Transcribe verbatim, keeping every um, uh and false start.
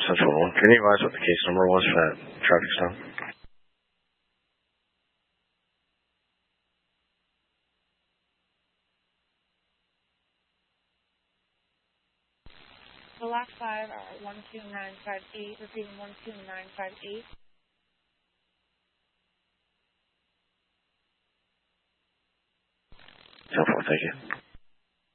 Central one. Can you advise what the case number was for that traffic stop? The last five are one two nine five eight, repeating one two nine five eight. ten four, thank you.